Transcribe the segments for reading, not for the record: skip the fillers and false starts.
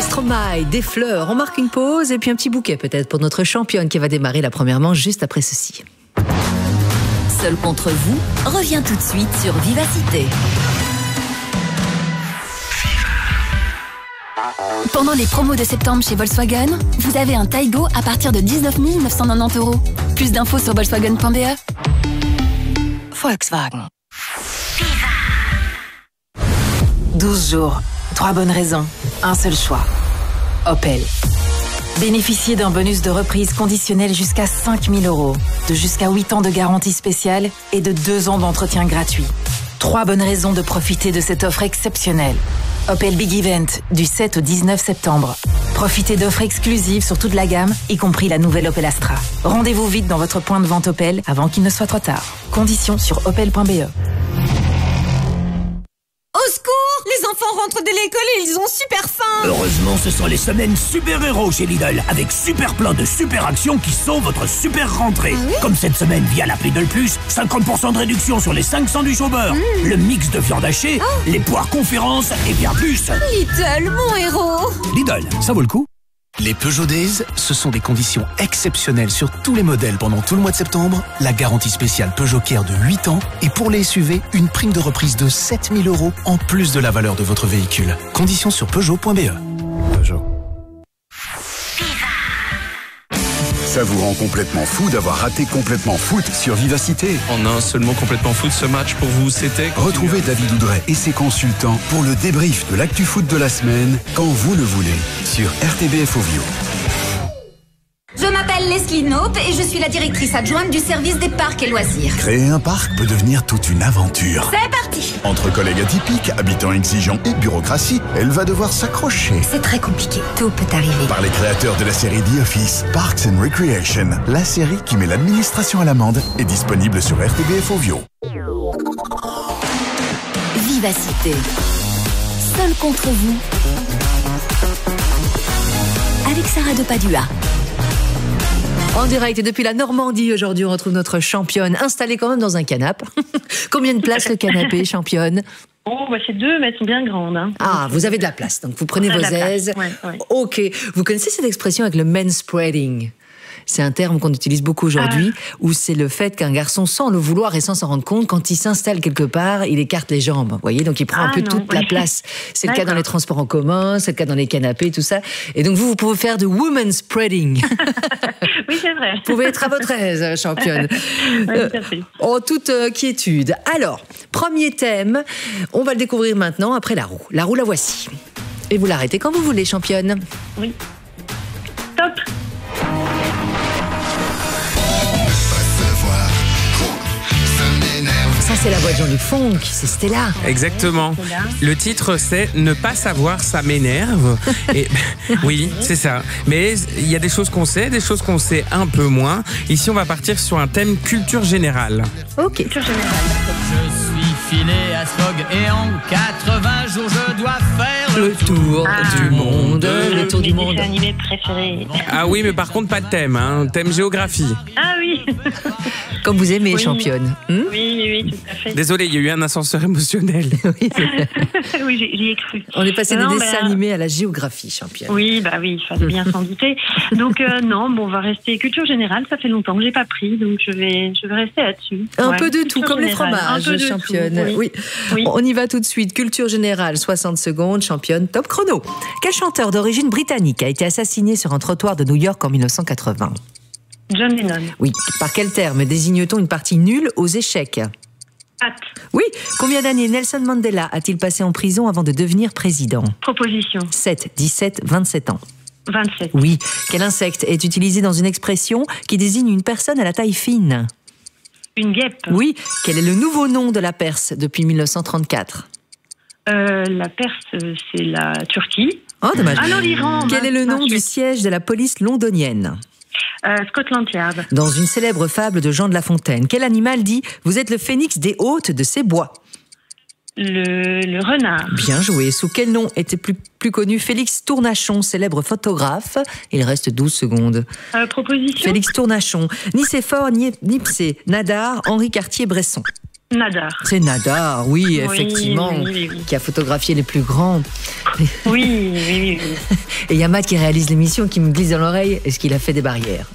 Stromae, des fleurs, on marque une pause et puis un petit bouquet peut-être pour notre championne qui va démarrer la première manche juste après ceci. Seul contre vous revient tout de suite sur Vivacité. Pendant les promos de septembre chez Volkswagen, vous avez un Taigo à partir de 19 990 €. Plus d'infos sur Volkswagen.be. Volkswagen. 12 jours, 3 bonnes raisons, un seul choix. Opel. Bénéficiez d'un bonus de reprise conditionnel jusqu'à 5 000 €, de jusqu'à 8 ans de garantie spéciale et de 2 ans d'entretien gratuit. 3 bonnes raisons de profiter de cette offre exceptionnelle. Opel Big Event, du 7 au 19 septembre. Profitez d'offres exclusives sur toute la gamme, y compris la nouvelle Opel Astra. Rendez-vous vite dans votre point de vente Opel avant qu'il ne soit trop tard. Conditions sur opel.be. Au secours! Les enfants rentrent de l'école et ils ont super faim! Heureusement, ce sont les semaines super-héros chez Lidl, avec super plein de super actions qui sont votre super rentrée. Ah oui? Comme cette semaine via l'appli de Plus, 50% de réduction sur les 5 sandwichs au beurre, le mix de viande hachée, les poires conférences et bien plus. Lidl, mon héros! Lidl, ça vaut le coup. Les Peugeot Days, ce sont des conditions exceptionnelles sur tous les modèles pendant tout le mois de septembre, la garantie spéciale Peugeot Care de 8 ans et pour les SUV, une prime de reprise de 7 000 € en plus de la valeur de votre véhicule. Conditions sur Peugeot.be. Peugeot. Ça vous rend complètement fou d'avoir raté Complètement Foot sur Vivacité. En un seul mot, Complètement Foot, ce match pour vous, c'était... Retrouvez David Oudret et ses consultants pour le débrief de l'actu foot de la semaine, quand vous le voulez, sur RTBF Ovio. Je m'appelle Leslie Knope et je suis la directrice adjointe du service des parcs et loisirs. Créer un parc peut devenir toute une aventure. C'est parti! Entre collègues atypiques, habitants exigeants et bureaucratie, elle va devoir s'accrocher. C'est très compliqué, tout peut arriver. Par les créateurs de la série The Office, Parks and Recreation, la série qui met l'administration à l'amende, est disponible sur RTBF Ovio. Vivacité. Seul contre vous. Avec Sarah de Padua. En direct et depuis la Normandie, aujourd'hui, on retrouve notre championne installée quand même dans un canapé. Combien de places le canapé, championne? Oh, bah c'est 2, mais elles sont bien grandes. Hein. Ah, vous avez de la place, donc vous prenez vos aises. Ouais. Ok. Vous connaissez cette expression avec le manspreading? C'est un terme qu'on utilise beaucoup aujourd'hui, où c'est le fait qu'un garçon, sans le vouloir et sans s'en rendre compte, quand il s'installe quelque part, il écarte les jambes. Vous voyez, donc il prend un peu toute la place. C'est le cas dans les transports en commun, c'est le cas dans les canapés, tout ça. Et donc vous pouvez faire du woman spreading. Oui, c'est vrai. Vous pouvez être à votre aise, championne. En toute quiétude. Alors, premier thème, on va le découvrir maintenant après la roue. La roue, la voici. Et vous l'arrêtez quand vous voulez, championne. Oui. Top. Ça, c'est la voix de Jean-Luc Fonck, c'est Stella. Exactement. Le titre, c'est « Ne pas savoir, ça m'énerve ». Et oui, c'est ça. Mais il y a des choses qu'on sait, des choses qu'on sait un peu moins. Ici, on va partir sur un thème culture générale. Ok. Culture générale. Je suis filé à Sfog et en 80 jours, je dois faire le tour du monde. Le tour du monde. Mes dessins animés préférés. Ah oui, mais par contre, pas de thème, hein. Thème géographie. Ah oui. Comme vous aimez, championne. Oui, tout à fait. Désolé, il y a eu un ascenseur émotionnel. Oui, j'y ai cru. On est passé des dessins animés à la géographie, championne. Oui, bah oui, il fallait bien s'en douter. Donc on va rester culture générale. Ça fait longtemps que j'ai pas pris, donc je vais rester là-dessus. Un peu de tout, comme les fromages, championne. Oui. On y va tout de suite. Culture générale, 60 secondes, championne, top chrono. Quel chanteur d'origine britannique a été assassiné sur un trottoir de New York en 1980 ? John Lennon. Oui. Par quel terme désigne-t-on une partie nulle aux échecs ? Pat. Oui. Combien d'années Nelson Mandela a-t-il passé en prison avant de devenir président ? Proposition. 7, 17, 27 ans. 27. Oui. Quel insecte est utilisé dans une expression qui désigne une personne à la taille fine ? Une guêpe. Oui. Quel est le nouveau nom de la Perse depuis 1934 ? La Perse, c'est la Turquie. Oh, dommage. Ah non, l'Iran. Quel est le nom du siège de la police londonienne ? Scotland Yard. Dans une célèbre fable de Jean de La Fontaine, quel animal dit « Vous êtes le phénix des hôtes de ces bois » ? Le renard. Bien joué. Sous quel nom était plus connu Félix Tournachon, célèbre photographe ? Il reste 12 secondes. Proposition. Félix Tournachon. Nicéphore, Niepcé, Nadar, Henri Cartier-Bresson. Nadar. C'est Nadar, oui, effectivement, oui. qui a photographié les plus grands. Oui. Et il y a Matt qui réalise l'émission qui me glisse dans l'oreille, est-ce qu'il a fait des barrières?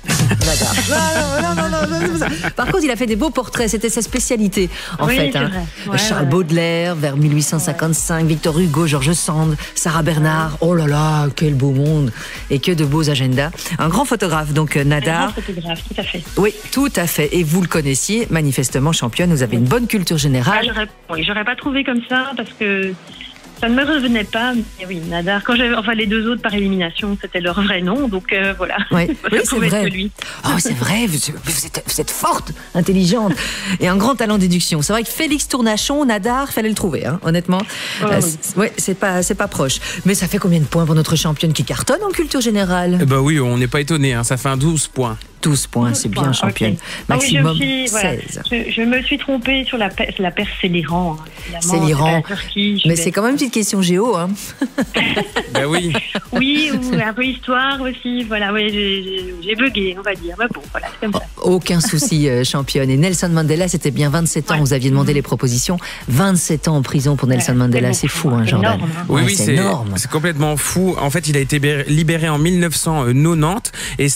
Nadar. Non. Par contre, il a fait des beaux portraits, c'était sa spécialité, en fait. C'est hein. vrai. Charles Baudelaire, vers 1855, Victor Hugo, Georges Sand, Sarah Bernard. Oh là là, quel beau monde. Et que de beaux agendas. Un grand photographe, donc Nadar. Un grand photographe, tout à fait. Oui, tout à fait. Et vous le connaissiez, manifestement championne, vous avez une bonne culture générale. J'aurais pas trouvé comme ça parce que ça ne me revenait pas. Mais oui, Nadar, les deux autres par élimination, c'était leur vrai nom, donc voilà. Oui, c'est vrai. Oh, c'est vrai, vous êtes forte, intelligente et un grand talent de déduction. C'est vrai que Félix Tournachon, Nadar, fallait le trouver, hein, honnêtement. C'est pas proche. Mais ça fait combien de points pour notre championne qui cartonne en culture générale? Bah oui, on n'est pas étonné, hein, ça fait un 12 points. 12 points, c'est bien championne. Okay. Maximum 16. Je me suis trompée sur la paire Céliran. C'est l'Iran. Mais c'est quand même une petite question géo. Hein. Ben oui. Oui, ou un peu histoire aussi. Voilà, j'ai bugué, on va dire. Mais bon, voilà, c'est comme ça. Aucun souci, championne. Et Nelson Mandela, c'était bien 27 ans. Vous aviez demandé les propositions. 27 ans en prison pour Nelson Mandela. C'est fou, hein, Jordan. Énorme, hein. Oui, c'est énorme. C'est complètement fou. En fait, il a été libéré en 1990 et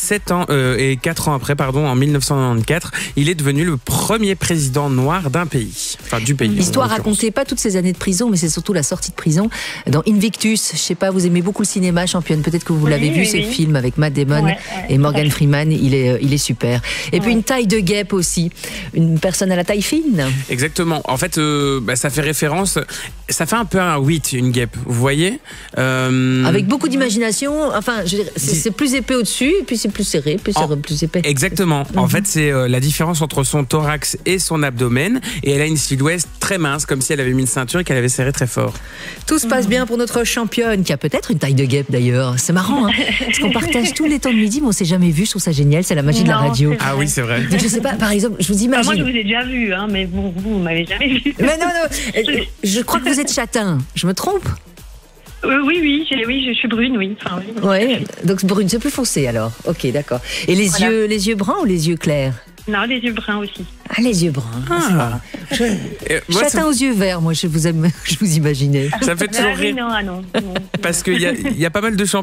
4 ans après, en 1994, il est devenu le premier président noir d'un pays. Enfin, du pays. L'histoire racontait pas toutes ces années de prison, mais c'est surtout la sortie de prison dans Invictus. Je sais pas, vous aimez beaucoup le cinéma, championne. Peut-être que vous l'avez vu, ce film avec Matt Damon et Morgan Freeman. Il est super. Et puis une taille de guêpe aussi. Une personne à la taille fine. Exactement. En fait, ça fait référence. Ça fait un peu un 8, une guêpe. Vous voyez avec beaucoup d'imagination. Enfin, je veux dire, c'est plus épais au-dessus, et puis c'est plus serré, plus épais. Exactement. En fait, c'est la différence entre son thorax et son abdomen. Et elle a une silhouette très mince, comme si elle avait mis une ceinture et qu'elle avait serré très fort. Tout se passe bien pour notre championne, qui a peut-être une taille de guêpe d'ailleurs. C'est marrant, hein, parce qu'on partage tous les temps de midi, mais on s'est jamais vu. Je trouve ça génial. C'est la magie de la radio. Ah oui, c'est vrai. Donc, je sais pas, par exemple, je vous imagine. Moi, je vous ai déjà vu, hein, mais vous m'avez jamais vu. Mais non. Je crois que vous êtes châtain. Je me trompe? Oui, je suis brune, oui. Enfin, oui. Ouais, donc brune, c'est plus foncé alors. Ok, d'accord. Et les yeux bruns ou les yeux clairs? Non, les yeux bruns aussi. Ah, les yeux bruns. Châtain aux yeux verts, moi, je vous imaginais. Ça me fait toujours rire. Non. Parce qu'il y a pas mal de champions